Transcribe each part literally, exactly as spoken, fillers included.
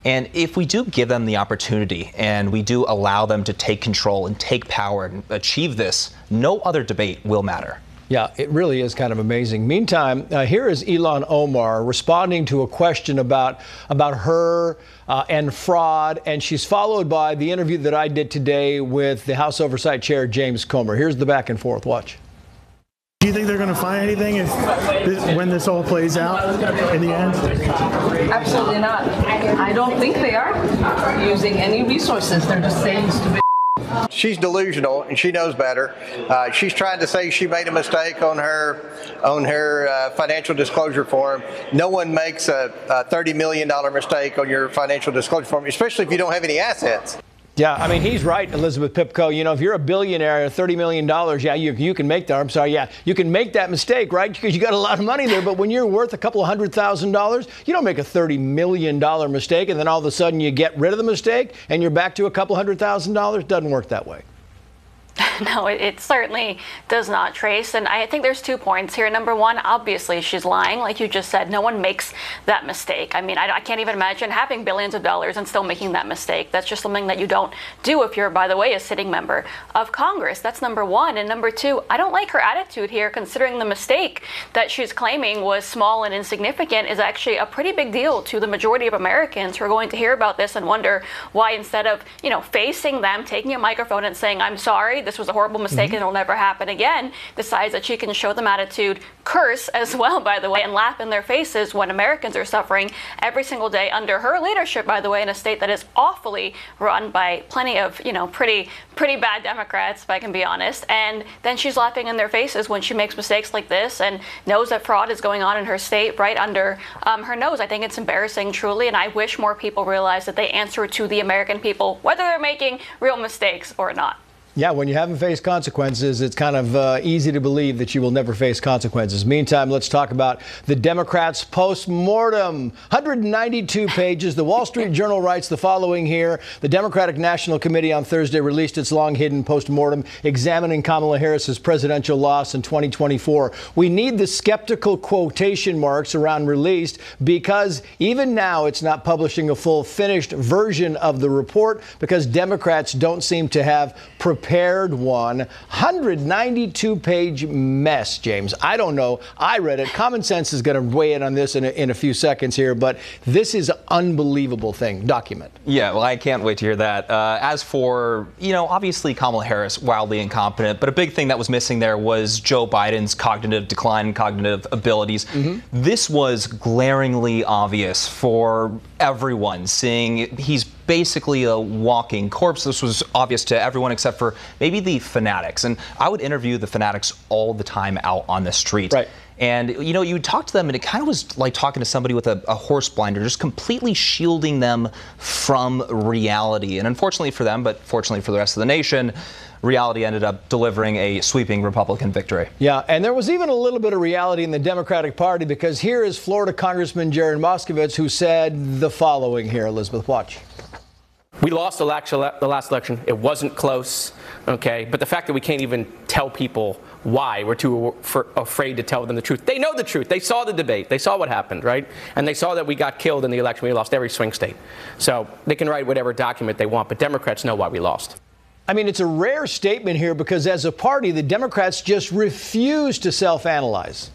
And if we do give them the opportunity and we do allow them to take control and take power and achieve this, no other debate will matter. Yeah, it really is kind of amazing. Meantime, uh, here is Ilhan Omar responding to a question about about her uh, and fraud, and she's followed by the interview that I did today with the House Oversight Chair James Comer. Here's the back and forth. Watch. Do you think they're going to find anything if this, when this all plays out in the end? Absolutely not. I don't think they are using any resources. They're just saying stupid. She's delusional and she knows better. Uh, she's trying to say she made a mistake on her on her uh, financial disclosure form. No one makes a, a thirty million dollars mistake on your financial disclosure form, especially if you don't have any assets. Yeah, I mean, he's right, Elizabeth Pipko. You know, if you're a billionaire, thirty million dollars, yeah, you, you can make that. I'm sorry, yeah, you can make that mistake, right? Because you got a lot of money there. But when you're worth a couple of hundred thousand dollars, you don't make a thirty million dollars mistake and then all of a sudden you get rid of the mistake and you're back to a couple hundred thousand dollars. Doesn't work that way. No, it, it certainly does not, Trace. And I think there's two points here. Number one, obviously she's lying. Like you just said, no one makes that mistake. I mean, I, I can't even imagine having billions of dollars and still making that mistake. That's just something that you don't do if you're, by the way, a sitting member of Congress. That's number one. And number two, I don't like her attitude here, considering the mistake that she's claiming was small and insignificant is actually a pretty big deal to the majority of Americans who are going to hear about this and wonder why, instead of, you know, facing them, taking a microphone and saying, I'm sorry, this was a horrible mistake mm-hmm. and it'll never happen again, decides that she can show them attitude, curse as well, by the way, and laugh in their faces when Americans are suffering every single day under her leadership, by the way, in a state that is awfully run by plenty of, you know, pretty pretty bad Democrats, if I can be honest. And then she's laughing in their faces when she makes mistakes like this and knows that fraud is going on in her state right under um, her nose. I think it's embarrassing, truly, and I wish more people realize that they answer to the American people, whether they're making real mistakes or not. Yeah, when you haven't faced consequences, it's kind of uh, easy to believe that you will never face consequences. Meantime, let's talk about the Democrats' post-mortem. one hundred ninety-two pages. The Wall Street Journal writes the following here. The Democratic National Committee on Thursday released its long-hidden post-mortem examining Kamala Harris's presidential loss in twenty twenty-four. We need the skeptical quotation marks around released because even now it's not publishing a full finished version of the report because Democrats don't seem to have prepared prepared one. one hundred ninety-two page mess, James. I don't know. I read it. Common Sense is going to weigh in on this in a, in a few seconds here, but this is an unbelievable thing. Document. Yeah, well, I can't wait to hear that. Uh, as for, you know, obviously Kamala Harris, wildly incompetent, but a big thing that was missing there was Joe Biden's cognitive decline and cognitive abilities. Mm-hmm. This was glaringly obvious for everyone, seeing he's basically a walking corpse. This was obvious to everyone except for maybe the fanatics. And I would interview the fanatics all the time out on the street. Right. And, you know, you would talk to them and it kind of was like talking to somebody with a, a horse blinder, just completely shielding them from reality. And unfortunately for them, but fortunately for the rest of the nation, reality ended up delivering a sweeping Republican victory. Yeah, and there was even a little bit of reality in the Democratic Party because here is Florida Congressman Jared Moskowitz, who said the following here. Elizabeth, watch. We lost the last election. It wasn't close, okay? But the fact that we can't even tell people why, we're too afraid to tell them the truth. They know the truth. They saw the debate. They saw what happened, right? And they saw that we got killed in the election. We lost every swing state. So they can write whatever document they want, but Democrats know why we lost. I mean, it's a rare statement here because as a party, the Democrats just refuse to self-analyze.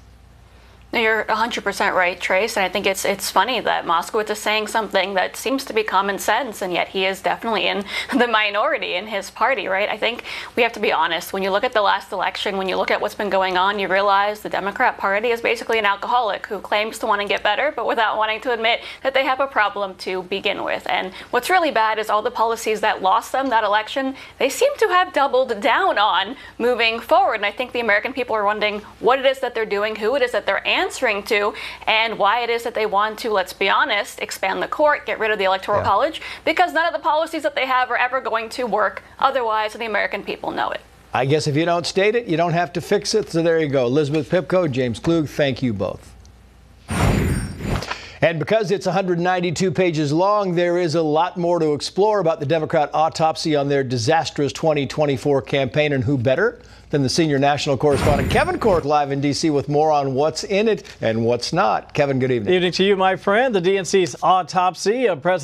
You're one hundred percent right, Trace, and I think it's it's funny that Moskowitz is saying something that seems to be common sense, and yet he is definitely in the minority in his party, right? I think we have to be honest. When you look at the last election, when you look at what's been going on, you realize the Democrat Party is basically an alcoholic who claims to want to get better, but without wanting to admit that they have a problem to begin with. And what's really bad is all the policies that lost them that election, they seem to have doubled down on moving forward. And I think the American people are wondering what it is that they're doing, who it is that they're answering to, and why it is that they want to, let's be honest, expand the court, get rid of the Electoral yeah. College, because none of the policies that they have are ever going to work otherwise, and the American people know it. I guess if you don't state it, you don't have to fix it. So there you go. Elizabeth Pipko, James Klug, thank you both. And because it's one hundred ninety-two pages long, there is a lot more to explore about the Democrat autopsy on their disastrous twenty twenty-four campaign. And who better than the senior national correspondent Kevin Corke, live in D C with more on what's in it and what's not. Kevin, good evening. Evening to you, my friend. The D N C's autopsy of President